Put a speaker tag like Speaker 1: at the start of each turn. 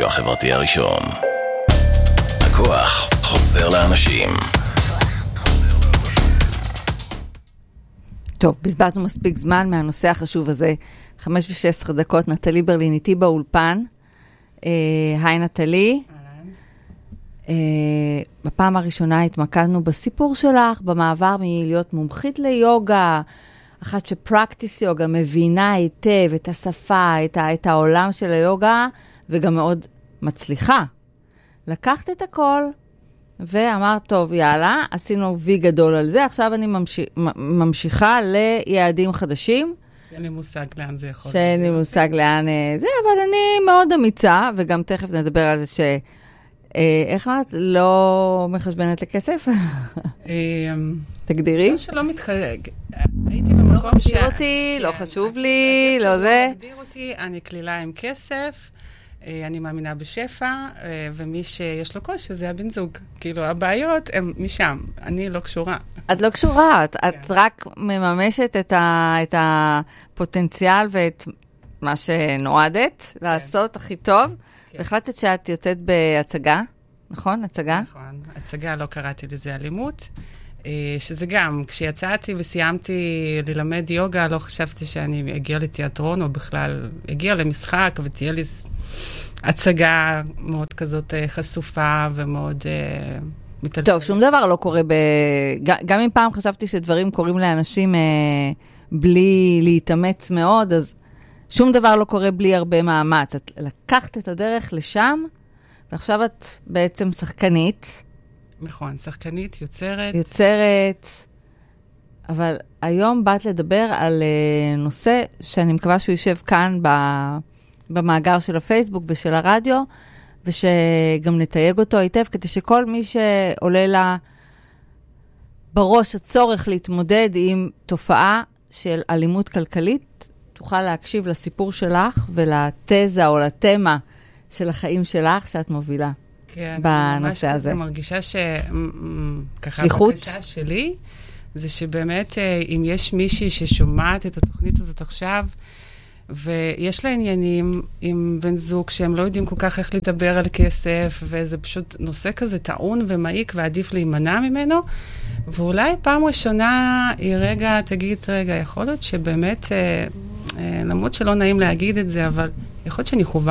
Speaker 1: הרדיו החברתי הראשון. הכוח חוזר לאנשים.
Speaker 2: טוב, בזבזנו מספיק זמן מהנושא החשוב הזה. 5:16 דקות, נטלי ברלין איתי באולפן. היי נטלי. בפעם הראשונה התמקדנו בסיפור שלך, במעבר מלהיות מומחית ליוגה, אחת שפרקטיס יוגה, מבינה היטב את השפה, את העולם של היוגה, וגם מאוד מצליחה. לקחת את הכל, ואמרת, טוב, יאללה, עשינו וי גדול על זה, עכשיו אני ממשיכה ליעדים חדשים.
Speaker 3: שאין לי מושג לאן זה יכול.
Speaker 2: שאין לי מושג לאן זה, אבל אני מאוד אמיצה, וגם תכף נדבר על זה איך אמרת? לא מחשבנת לכסף? תגדירי?
Speaker 3: לא שלא מתחלק. הייתי במקום
Speaker 2: לא מגדיר אותי, לא חשוב לי, לא זה.
Speaker 3: לא מגדיר אותי, אני כלילה עם כסף, אני מאמינה בשפע, ומי שיש לו קושי זה הבן זוג. כאילו, הבעיות הן משם, אני לא קשורה. את
Speaker 2: לא קשורה, את רק מממשת את הפוטנציאל ואת מה שנועדת לעשות הכי טוב. והחלטת שאת יוצאת בהצגה, נכון? הצגה?
Speaker 3: נכון, הצגה, לא קראתי לזה אלימות, שזה גם, כשיצאתי וסיימתי ללמד יוגה, לא חשבתי שאני אגיע לתיאטרון, או בכלל אגיע למשחק, ותהיה לי הצגה מאוד כזאת חשופה ומאוד מטלטלת.
Speaker 2: טוב, שום דבר לא קורה גם אם פעם חשבתי שדברים קורים לאנשים בלי להתאמץ מאוד, אז שום דבר לא קורה בלי הרבה מאמץ. את לקחת את הדרך לשם, ועכשיו את בעצם שחקנית.
Speaker 3: נכון, שחקנית, יוצרת.
Speaker 2: יוצרת. אבל היום באת לדבר על נושא שאני מקווה שהוא יישב כאן במאגר של הפייסבוק ושל הרדיו, ושגם נתייג אותו היטב, כדי שכל מי שעולה לה בראש הצורך להתמודד עם תופעה של אלימות כלכלית, תוכל להקשיב לסיפור שלך ולתזה או לתמה של החיים שלך שאת מובילה בנושא הזה.
Speaker 3: אני מרגישה ככה
Speaker 2: שליחות
Speaker 3: הבקשה שלי, זה שבאמת אם יש מישהי ששומעת את התוכנית הזאת עכשיו, ויש לה עניינים עם בן זוג שהם לא יודעים כל כך איך לדבר על כסף, וזה פשוט נושא כזה טעון ומעיק ועדיף להימנע ממנו, ואולי פעם ראשונה היא תגיד, יכול להיות שבאמת, למרות שלא נעים להגיד את זה, אבל יכול להיות שאני חובה